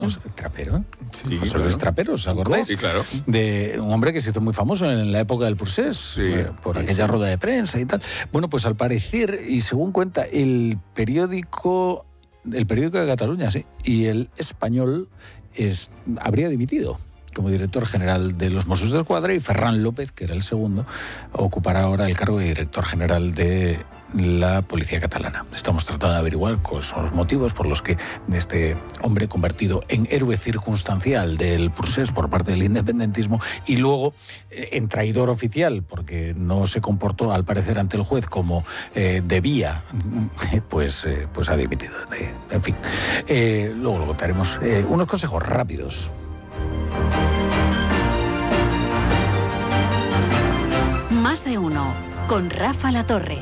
Trapero. Sí, José claro. Luis Trapero, ¿os acordáis? Sí, claro. De un hombre que se hizo muy famoso en la época del Procés, por aquella rueda de prensa y tal. Bueno, pues al parecer, y según cuenta el periódico de Cataluña, sí, y el Español habría dimitido como director general de los Mossos d'Esquadra, y Ferran López, que era el segundo, ocupará ahora el cargo de director general de la Policía Catalana. Estamos tratando de averiguar cuáles son los motivos por los que este hombre, convertido en héroe circunstancial del Procés por parte del independentismo y luego en traidor oficial, porque no se comportó al parecer ante el juez como debía, pues ha dimitido. En fin, luego lo contaremos. Unos consejos rápidos. Más de uno, con Rafa La Torre.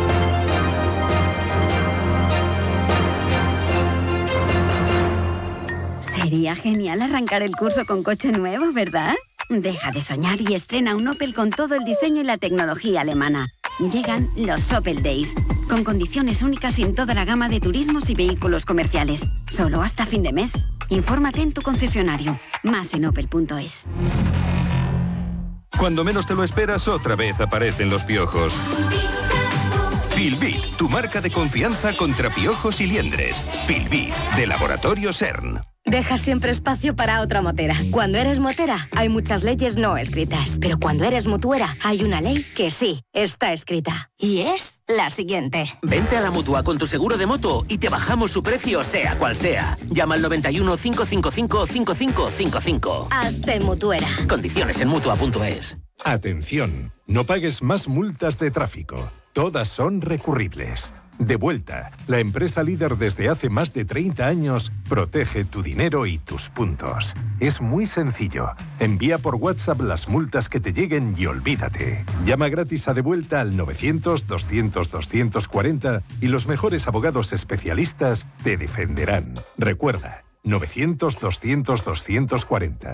Sería genial arrancar el curso con coche nuevo, ¿verdad? Deja de soñar y estrena un Opel con todo el diseño y la tecnología alemana. Llegan los Opel Days, con condiciones únicas en toda la gama de turismos y vehículos comerciales. Solo hasta fin de mes. Infórmate en tu concesionario. Más en opel.es. Cuando menos te lo esperas, otra vez aparecen los piojos. Filbit, tu marca de confianza contra piojos y liendres. Filbit, de Laboratorio CERN. Deja siempre espacio para otra motera. Cuando eres motera, hay muchas leyes no escritas. Pero cuando eres mutuera, hay una ley que sí está escrita. Y es la siguiente. Vente a la Mutua con tu seguro de moto y te bajamos su precio, sea cual sea. Llama al 91 555 5555. Hazte mutuera. Condiciones en Mutua.es. Atención, no pagues más multas de tráfico. Todas son recurribles. Devuelta, la empresa líder desde hace más de 30 años, protege tu dinero y tus puntos. Es muy sencillo. Envía por WhatsApp las multas que te lleguen y olvídate. Llama gratis a Devuelta al 900-200-240 y los mejores abogados especialistas te defenderán. Recuerda, 900-200-240,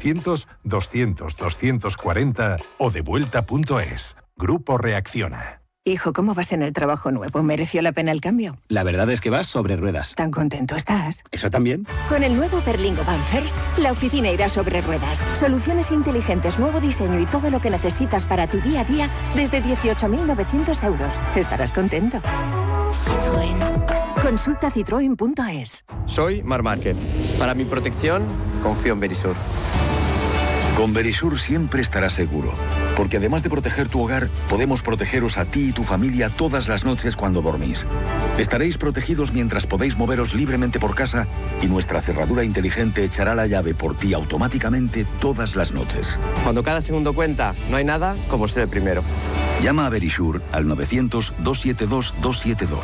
900-200-240 o devuelta.es. Grupo Reacciona. Hijo, ¿cómo vas en el trabajo nuevo? ¿Mereció la pena el cambio? La verdad es que vas sobre ruedas. ¿Tan contento estás? ¿Eso también? Con el nuevo Berlingo Van First, la oficina irá sobre ruedas. Soluciones inteligentes, nuevo diseño y todo lo que necesitas para tu día a día desde 18.900 euros. Estarás contento. Citroën. Consulta citroen.es. Soy Marc Márquez. Para mi protección, confío en Verisur. Con Verisur siempre estarás seguro, porque además de proteger tu hogar, podemos protegeros a ti y tu familia todas las noches cuando dormís. Estaréis protegidos mientras podéis moveros libremente por casa y nuestra cerradura inteligente echará la llave por ti automáticamente todas las noches. Cuando cada segundo cuenta, no hay nada como ser el primero. Llama a Verisur al 900-272-272.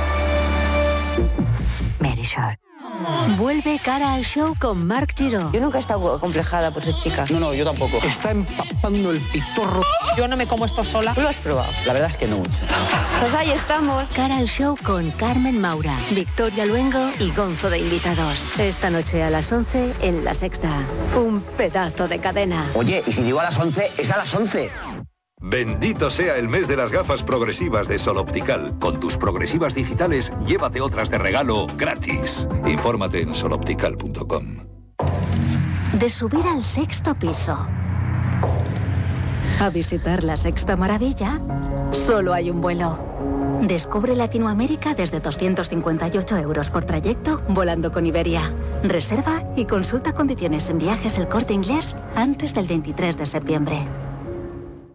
Verisur. Vuelve Cara al Show con Marc Giró. Yo nunca he estado acomplejada por ser chica. No, yo tampoco. Está empapando el pitorro. Yo no me como esto sola. ¿Tú lo has probado? La verdad es que no mucho. Pues ahí estamos. Cara al Show con Carmen Maura, Victoria Luengo y Gonzo de invitados. Esta noche a las 11 en La Sexta. Un pedazo de cadena. Oye, y si digo a las 11, es a las 11. Bendito sea el mes de las gafas progresivas de Sol Optical. Con tus progresivas digitales, llévate otras de regalo gratis. Infórmate en soloptical.com. De subir al sexto piso a visitar la sexta maravilla, solo hay un vuelo. Descubre Latinoamérica desde 258 euros por trayecto volando con Iberia. Reserva y consulta condiciones en Viajes El Corte Inglés antes del 23 de septiembre.